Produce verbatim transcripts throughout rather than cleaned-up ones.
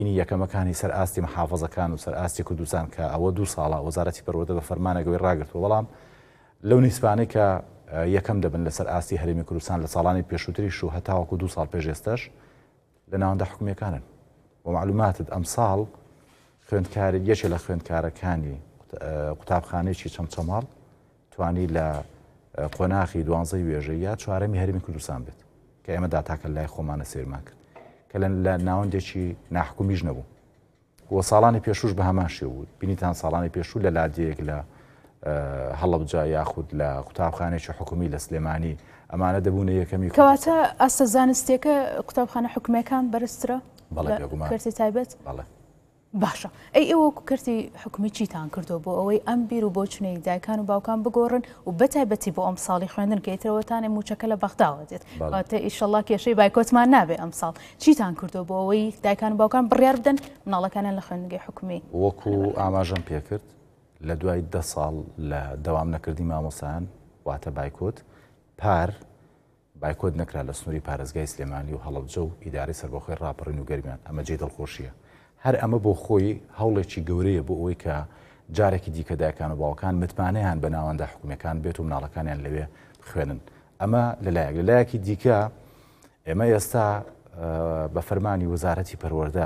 یەکەمەکانی سەر ئاستی محافەزەکان و سەر ئاستی کوردستان کە ئەوە دوو ساڵە وەزارەتی پەروەردە بە فەرمانەکەوی ڕاگرتووە بەڵام لەو نیسبانەی کە یەکەم دەبن لەسەر ئاستی هەرێمی کوردستان لە ساڵانی پێشووتریش و هەتاوەکو دوو ساڵ پێش ئێستاش لە ناوەندە حکوومیەکانن بۆ معلوماتت ئەم ساڵ خوێندکار یەکێ لە خوێندکارەکانی قوتابخانەیەکی چەمچەماڵ توانی لە قۆناغی دوانزەی وێژەیە چوارەمی هەرێمی کوردستان بێت کە ئێمە داتاکە لای خۆمانە سێرمان کرد کە لە ناوەندێکی ناحکومیش نەبوو وە ساڵانی پێشوش بە هەمان شێوە بوو بینیتان ساڵانی پێشوو لە لادەیەک لە هەڵەبجا یاخود لە قوتابخانێکی حکومی لە سلێمانی ئەمانە دەبوونە یەکەمی کەواتە ئەستە زانستیەکە قوتابخانە حکومیەکان بەرزترە کەرتی تایبەت باشە ئەی ئێوە کەرتی حکومی چیتان کردو بۆ ئەوەی ئەم بیر و بۆ چنەی دایکان و باوکان بگۆڕن و بەتایبەتی بۆ ئەم ساڵی خوێندن کەیترەوەتانێ موچەکە لە بەختاوە دێت واتە ئیشەڵڵا کێشەی بایکۆتمان نابێ ئەم ساڵ چیتان کردو بۆ ئەوەی دایکان و باوکان بڕیار بدەن مناڵەکانیان لە خوێندنگەی حکومی وەکو ئاماژەم پێکرد لە دوای دە ساڵ لە دەوام نەکردی مامۆسایان واتە بایکۆت پار بایکۆت نەکرا لە سنووری پارێزگای سلێمانی و هەڵەبجە و ئیدارەی سەربەخۆی ڕاپەڕین و گەرمیان ئەمە جێ دڵخۆشیە هەر ئەمە بۆ خۆی هەوڵێکی گەورەیە بۆ ئەوەی کە جارێکی دیکە دایکان و باوکان متمانەیان بە ناوەندە حکومیەکان بێت و مناڵەکانیان لەوێ بخوێنن ئەمە لەلایەک لەلایەکی دیکە ئێمە ئێستا بە فەرمانی وەزارەتی پەروەردە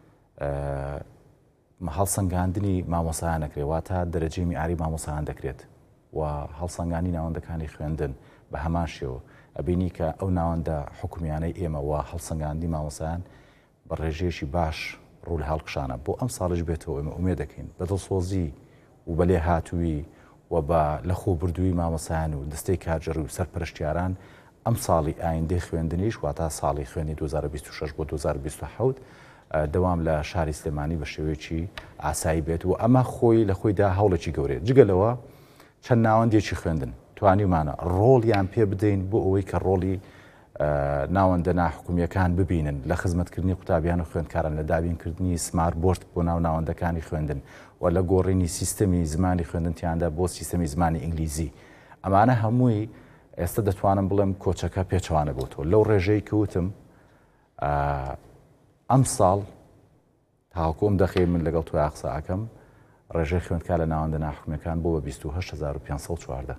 هەڵسەنگاندنی مامۆسایان نەکرێواتە دەرەجەی میعاری مامۆسایان دەکرێت و هەڵسەنگانی ناوەندەکانی خوێندن بە هەمان شێوە ئەبینی کە ئەو ناوەندە حکومیانەی ئێمە و هەڵسەنگاندنی مامۆسایان بە ڕێژەیەکی باش ڕوو لە هەڵکشانە بۆ ئەم ساڵش بێتەوە ئێمە ئومێد دەکەین بە دڵسۆزی و بەلێ هاتووی و بە لە خۆ بردووی مامۆسایان و دەستەی کارجەڕی و سەرپەرشتیاران ئەم ساڵی ئایندەی خوێندنیش واتە ساڵی خوێنی دوو هەزار و بیست و شەش بۆ دوو هەزار و بیست و حەوت دەوام لە شاری سلێمانی بە شێوەیەکی ئاسایی بێت و ئەمە خۆی لە خۆیدا هەوڵێکی گەورەیە جگەلەوە چەند ناوەندێکی خوێندن توانیمانە ڕۆڵیان پێ بدەین بۆ ئەوەی کە ڕۆڵی ناوەندە ناحکومیەکان ببینن لە خزمەتکردنی قوتابیان و خوێندکاران لە دابینکردنی سمارت بۆرد بۆ ناو ناوەندەکانی خوێندن و لە گۆڕینی سیستەمی زمانی خوێندنتیاندا بۆ سیستەمی زمانی ئینگلیزی ئەمانە هەمووی ئێستا دەتوانم بڵێم کۆچەکە پێچوانە بۆتەوە لەو ڕێژەی کەوتم ئەم ساڵ تاوەکۆم دەخێ من لەگەڵ توی قسە ئەکەم ڕێژەی خوێندکار لە ناوەندە ناحکومیەکان بۆ بە بیست و هەشت هەزار و پێنج سەد و چواردە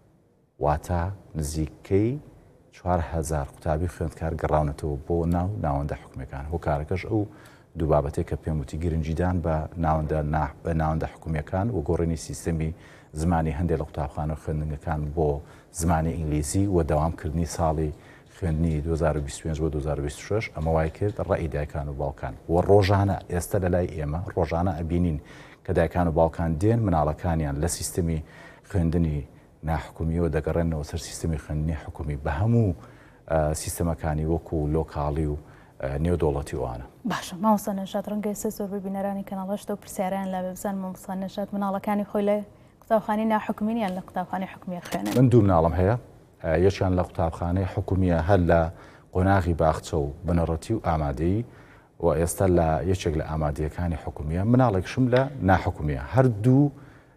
واتە نزیکەی چوار هەزار قوتابی خوێندکار گەڕاونەتەوە بۆ ناو ناوەندە حکومیەکان هۆکارەکەش ئەو دوو بابەتێک کە پێم وتی گرنگیدان بە ناوەندە بە ناوەندە حکومیەکان و گۆڕینی سیستەمی زمانی هەندێک لە قوتابخانە خوێندنگەکان بۆ زمانی ئینگلیزی و دەوامکردنی ساڵی خوێندنی دوو هەزار و بیست و پێنج بۆ دوو هەزار و بیست و شەش ئەمە وای کرد ڕێی دایکان و باوکان و ڕۆژانە ئێستا لە لای ئێمە ڕۆژانە ئەبینین کە دایکان و باوکان دێن مناڵەکانیان لە سیستەمی خوێندنی ناحکومیەوە دەگەڕێنەوە سەر سیستەمی خوێندنی حکومی بە هەموو سیستەمەکانی وەکو لۆکاڵی و نێودوڵەتی وانە باشە مامۆستا نەشات ڕەنگە ئێستا زۆربەی بینەرانی کەناڵەشتە و پرسیاریان لە بزان مامۆستا نەشات مناڵەکانی خۆی لە قوتابخانەی ناحکومیان لە قوتابخانەی حکومیە خوێنن من دوو مناڵم هەیە یەکیان لە قوتابخانەی حکومیە هەر لە قۆناغی باخچە و بنەڕەتی و ئامادەیی و ئێستا لە یەکێک لە ئامادەیەکانی حکومیە مناڵێکشم لە ناحکومیە هەردوو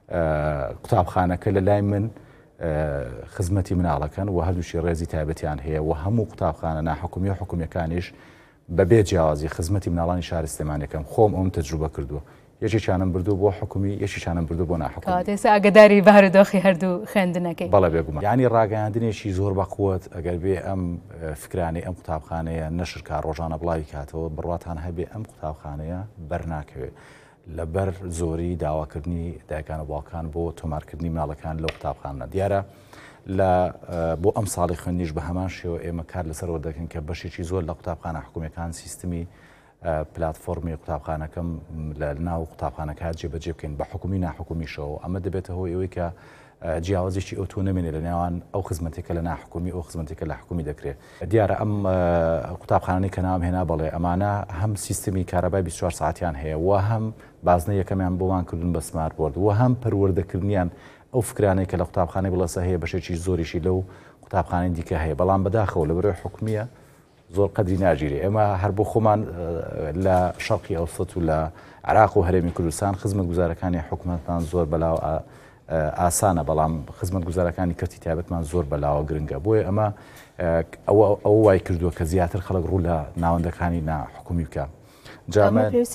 قوتابخانەکە لە لای من خزمەتی مناڵەکەن و هەردووشی ڕێزی تایبەتیان هەیە و هەموو قوتابخانە ناحکومی و حکومیەکانیش بەبێ جیاوازی خزمەتی مناڵانی شاری سلێمانیەکەم خۆم ئەوم تەجروبە کردووە یەکێکیانم بردووە بۆ حکومی یەکیشانم بردووە بۆ ناحکومی ئێستا ئاگداری بارودۆخی هەردوو خوێندنەکەی بەڵێ بێگومان یعنی ڕاگەیاندنێکی زۆر بەقووت ئەگەر بێ ئەم فکرانی ئەم قوتابخانەیە نەشرکا ڕۆژانە بڵاوی کاتەوە بڕواتان هەبێ ئەم قوتابخانەیە بەرناکەوێت لەبەر زۆری داواکردنی دایکان و باوکان بۆ تۆمارکردنی مناڵەکان لەو قوتابخانە دیارە لە بۆ ئەم ساڵی خوێندنیش بە هەمان شێوە ئێمە کار لەسەرەوە دەکەن کە بەشێکی زۆر لە قوتابخانە حکومیەکان سیستمی پلاتفۆرمی قوتابخانەکەم لە ناو قوتابخانەکە جێبەجێ بکەین بە حکومی ناحکومیشەوە ئەمە دەبێتە هۆی ئەوەی کە جیاوازێکی ئۆتۆ نەمێنێت لە نێوان ئەو خزمەتێکە لە ناحکومی ئەو خزمەتێکە لە حکومی دەکرێت دیارە ئەم قوتابخانەی کە ناوم هێنا بڵێ ئەمانە هەم سیستمی کارەبای بیست و چوار ساعتیان هەیە و هەم بازنە یەکەمیان بۆوان کردن بە سمارت بۆرد و هەم پەروەردەکردنیان ئەو فکرانەی کە لە قوتابخانەی بڵەسە هەیە بەشێکی زۆریشی لەو قوتابخانەی دیکە هەیە بەڵام بەداخەوە لە بەرەوەی حکومیە زۆر قەدری ناگیرێ ئێمە هەر بۆ خۆمان لە شەرقی ئەوسەد و لە عێراق و هەرێمی کوردستان خزمەتگوزارەکانی حکوومەتمان زۆر بەلاو ئاسانە بەڵام خزمەتگوزارەکانی کەرتی تایبەتمان زۆر بەلاوە گرنگە بۆیە ئەمە ئەوە وای کردووە کە زیاتر خەڵک ڕوو لە ناوەندەکانی ناحکومی بکە